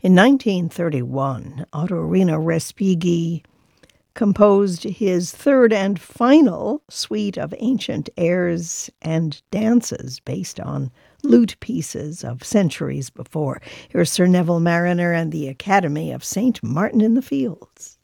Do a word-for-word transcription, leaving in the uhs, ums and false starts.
In nineteen thirty-one, Ottorino Respighi composed his third and final suite of ancient airs and dances based on lute pieces of centuries before. Here's Sir Neville Mariner and the Academy of Saint Martin in the Fields.